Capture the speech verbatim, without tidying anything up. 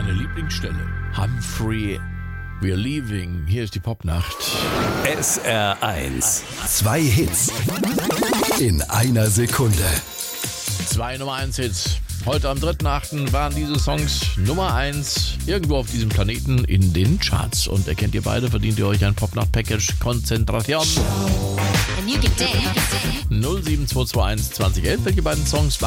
Meine Lieblingsstelle. Humphrey, we're leaving. Hier ist die Popnacht. S R eins. Zwei Hits in einer Sekunde. Zwei Nummer eins Hits. Heute am dritten achten waren diese Songs Nummer eins irgendwo auf diesem Planeten in den Charts. Und erkennt ihr beide, verdient ihr euch ein Popnacht-Package Konzentration. null sieben zwei zwei eins zwanzig elf. Welche beiden Songs